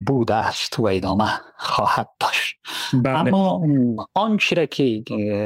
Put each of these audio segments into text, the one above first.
بوده است و ادامه خواهد داشت. بله. اما آنچه را که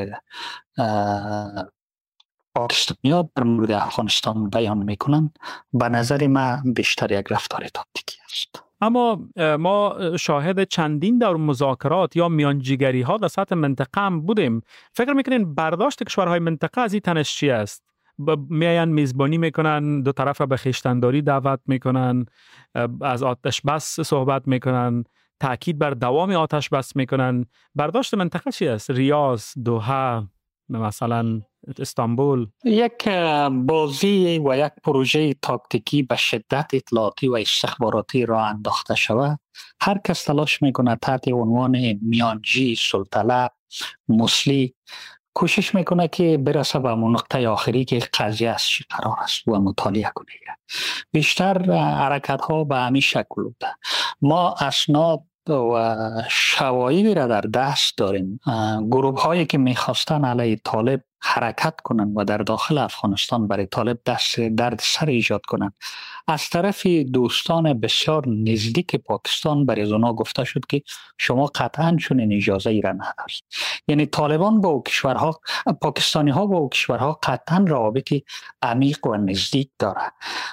پاکستانی‌ها در مورد افغانستان بیان میکنن به نظر من بیشتر یک رفتار تاکتیکی است. اما ما شاهد چندین دور مذاکرات یا میانجیگری ها در سطح منطقه هم بودیم. فکر میکنین برداشت کشورهای منطقه از این تنش چی است؟ میاین میزبانی میکنن، دو طرف به خویشتنداری دعوت میکنن، از آتش بس صحبت میکنن، تاکید بر دوام آتش بس میکنن. برداشت منطقه چی است؟ ریاض، دوحه، مثلا استانبول. یک بازی و یک پروژه تاکتیکی به شدت اطلاعاتی و استخباراتی را انداخته شود. هر کس تلاش میکنه تحت عنوان میانجی، سلطلب، مسلی کوشش میکنه که برسه به نقطه آخری که قضیه از چی قرار است و مطالعه کنه. بیشتر حرکت ها به همین شکل بوده. ما اسناد و شواهدی را در دست داریم. گروه هایی که میخواستن علیه طالب حرکت کنن و در داخل افغانستان برای طالب درد سر ایجاد کنن، از طرف دوستان بسیار نزدیک پاکستان برای اونا گفته شد که شما قطعا چنین اجازه ای را ندارید. یعنی طالبان با کشورها، پاکستانی ها با کشورها قطعا روابط عمیق و نزدیک داره.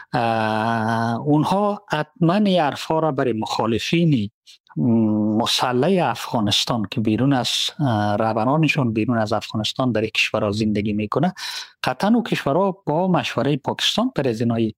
اونها حتما این حرفا را برای مخالفین مسلح افغانستان که بیرون از رهبرانشون بیرون از افغانستان در کشورها زندگی میکنه، قطعا او کشورها با مشوره پاکستان پر از اینای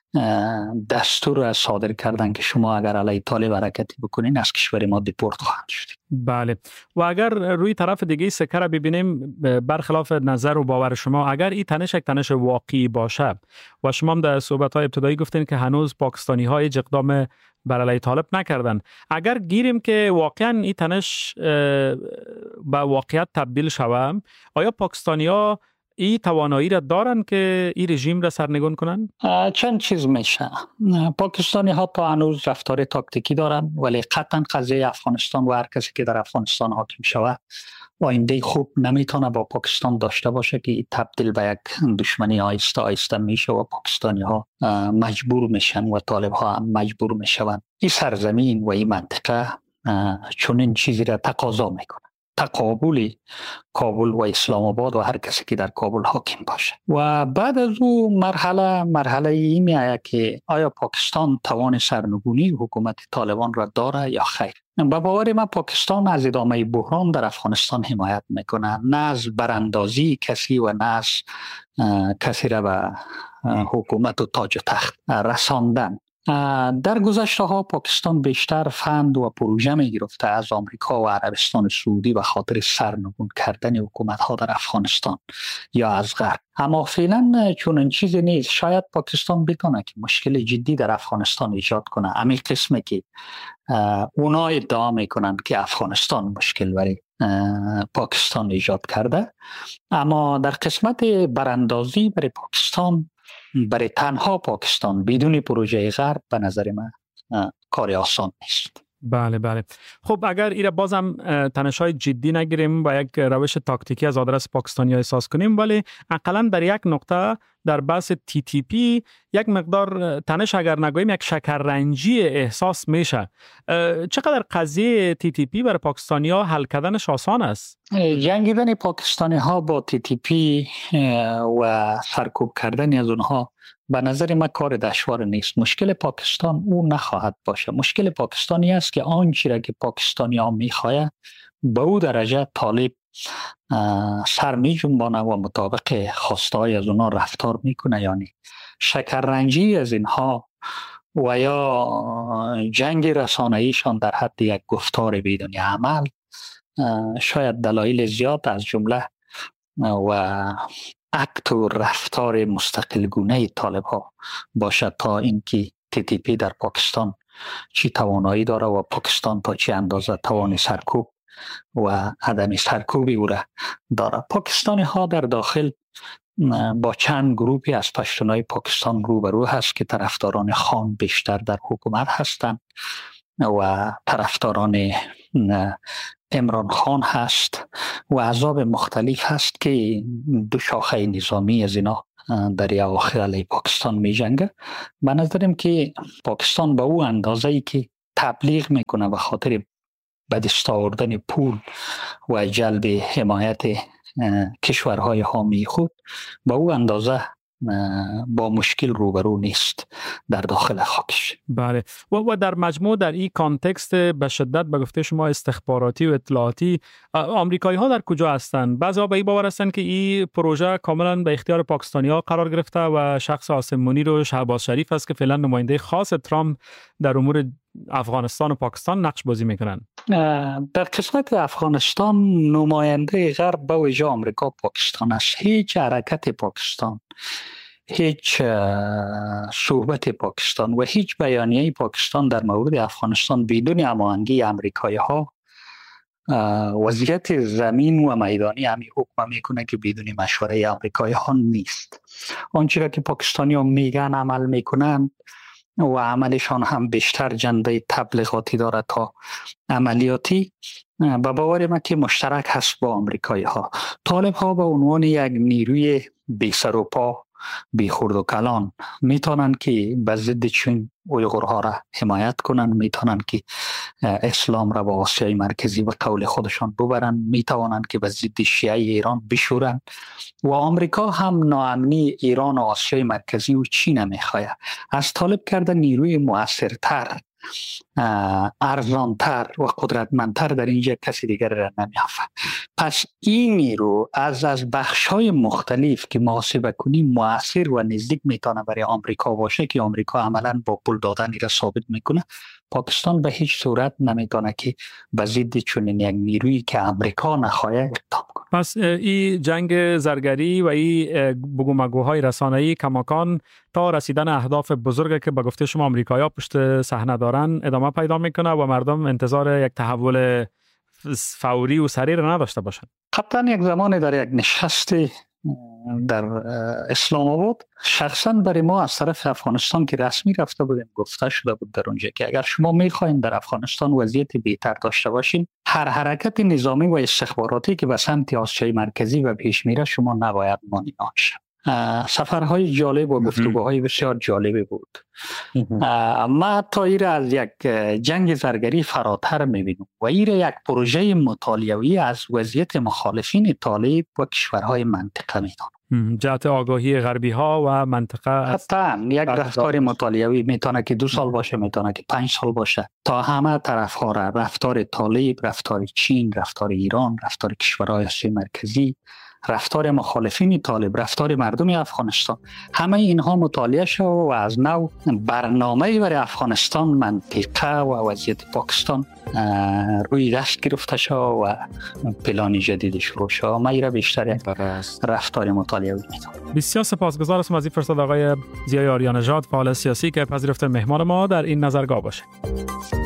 دستور صادر کردن که شما اگر علیه طالب حرکتی بکنین از کشور ما دیپورت خواهند شد. بله. و اگر روی طرف دیگه سکه را ببینیم، برخلاف نظر و باور شما، اگر این تنش یک تنش واقعی باشه و شما هم در صحبت‌های ابتدایی گفتین که هنوز پاکستانی‌ها هیچ اقدام بر علیه طالب نکردن، اگر گیریم که واقعا این تنش به واقعیت تبدیل شود، آیا پاکستانی‌ها این توانایی را دارن که این رژیم را سرنگون کنن؟ چند چیز میشه. پاکستانی ها تا هنوز رفتار تاکتیکی دارن، ولی قطعا قضیه افغانستان و هر کسی که در افغانستان حاکم شود آینده خوب نمیتونه با پاکستان داشته باشه که تبدیل به یک دشمنی آیسته آیسته میشه و پاکستانی ها مجبور میشن و طالب ها هم مجبور میشون این سرزمین و این منطقه چون این چیزی را تقاضا میکنه. تقابل کابل و اسلام آباد و هر کسی که در کابل حاکم باشه. و بعد از او مرحله این میآید که آیا پاکستان توان سرنگونی حکومت طالبان را داره یا خیر. به باور من پاکستان از ادامه بحران در افغانستان حمایت میکنه، نه از براندازی کسی و نه از کسی را به حکومت و تاج و تخت رساندن. در گذشته ها پاکستان بیشتر فند و پروژه می گرفته از آمریکا و عربستان سعودی به خاطر سرنگون کردن حکومت ها در افغانستان یا از غرب. اما فعلا چون این چیزی نیست. شاید پاکستان بتونه که مشکل جدی در افغانستان ایجاد کنه. همین قسمه که اونا ادعا میکنن که افغانستان مشکل برای پاکستان ایجاد کرده، اما در قسمت براندازی برای پاکستان، برای تنها پاکستان بدون پروژه غرب به نظر من کار آسان نیست. بله بله. خب اگر ایره بازم تنش‌های جدی نگیریم و یک روش تاکتیکی از آدرس پاکستانی احساس کنیم، ولی اقلا در یک نقطه در بحث TTP یک مقدار تنش اگر نگوییم یک شکررنجی احساس میشه. چقدر قضیه TTP برای پاکستانی ها حل کردنش آسان است؟ جنگیدن پاکستانی ها با TTP و سرکوب کردن از اونها به نظر من کار دشوار نیست. مشکل پاکستان او نخواهد باشه. مشکل پاکستانی است که آنچه را که پاکستانی ها میخواهد به او درجه طالب سر می جنبانه و مطابق خواسته های از اونها رفتار میکنه. یعنی شکررنجی از اینها و یا جنگ رسانه‌ایشان در حد یک گفتار بدون عمل شاید دلایل زیاد از جمله و اکت و رفتار مستقل گونه طالب ها باشد تا اینکه TTP در پاکستان چی توانایی داره و پاکستان تا چی اندازه توان سرکوب و عدم سرکوبی او را داره. پاکستانی ها در داخل با چند گروهی از پشتونای پاکستان روبرو هست که طرفداران خان بیشتر در حکومت هستند و طرفداران عمران خان هست و احزاب مختلف هست که دو شاخه نظامی از اینا در اواخر علیه پاکستان می جنگه. به نظرم که پاکستان به او اندازه‌ای که تبلیغ میکنه به خاطر به دست آوردن پول و جلب حمایت کشورهای حامی خود با او اندازه با مشکل روبرو نیست در داخل خاکش. بله و در مجموع در این کانتکست به شدت به گفته شما استخباراتی و اطلاعاتی آمریکایی ها در کجا هستند؟ بعضی به این باور هستند که این پروژه کاملا به اختیار پاکستانی ها قرار گرفته و شخص آسمونی رو شهباز شریف است که فعلا نماینده خاص ترامپ در امور افغانستان و پاکستان نقش بازی میکنن. در قسمت افغانستان نماینده غرب به ویژه آمریکا پاکستان است. هیچ حرکت پاکستان، هیچ صحبت پاکستان و هیچ بیانیه پاکستان در مورد افغانستان بدون هماهنگی آمریکایی ها وضعیت زمین و میدانی همی حکم میکنه که بدون مشوره آمریکایی ها نیست. آنچه که پاکستانی ها میگن عمل میکنن و عملشان هم بیشتر جنبه تبلیغاتی داره تا عملیاتی. به باور من که مشترک هست با آمریکایی ها. طالب ها به عنوان یک نیروی بی سر و پا، بی خورد و کلان میتونن که به ضد چین اویغورها را حمایت کنن، میتونن که اسلام را با آسیای مرکزی به قول خودشان ببرن، میتونن که به ضد شیعه ایران بشورن و آمریکا هم ناامنی ایران و آسیای مرکزی و چین میخواه. از طالب کرده نیروی مؤثرتر، ارزانتر و قدرتمندتر در اینجا کسی دیگر را نمیافه. پس این نیرو از بخش‌های مختلف که محاسبه کنیم مؤثر و نزدیک میتونه برای آمریکا باشه که آمریکا عملاً با پول دادن را ثابت میکنه. پاکستان به هیچ صورت نمیتونه که به ضد چنین یک نیرویی که آمریکا نخواه اقدام کنه. پس این جنگ زرگری و این بگومگوهای رسانه‌ای کماکان تا رسیدن اهداف بزرگی که به گفته شما آمریکایی‌ها پشت صحنه دارن ادامه پیدا میکنه و مردم انتظار یک تحول فوری و سریع را نداشته باشن. قبلا یک زمانی در یک نشست در اسلام آباد شخصا برای ما از طرف افغانستان که رسمی رفته بودیم گفته شده بود در اونجا که اگر شما میخواین در افغانستان وضعیت بهتر داشته باشین، هر حرکت نظامی و استخباراتی که به سمت آسیای مرکزی و پیش میره شما نباید مانع شه. سفرهای جالب و گفتگوهای بسیار جالبی بود. ما تا ایره از یک جنگ زرگری فراتر میبینم و ایره یک پروژه مطالعه‌ای از وضعیت مخالفین طالب و کشورهای منطقه میدانم. جهت آگاهی غربی ها و منطقه حتی یک رفتار مطالعه‌ای میتونه که 2 سال باشه، میتونه که 5 سال باشه، تا همه طرف ها را رفتار طالب، رفتار چین، رفتار ایران، رفتار کشورهای آسیای مرکزی، رفتار مخالفین طالب، رفتار مردم افغانستان، همه اینها مطالعه شد و از نو برنامه برای افغانستان، منطقه و وضعیت پاکستان روی دست گرفته شد و پلان جدید شروع شد. ما ایره بیشتر یک رفتار مطالعه میدونم. بسیار سپاسگزار هستم از این فرصت آقای ضیای آریانژاد، فعال سیاسی که پذیرفته مهمان ما در این نظرگاه باشه.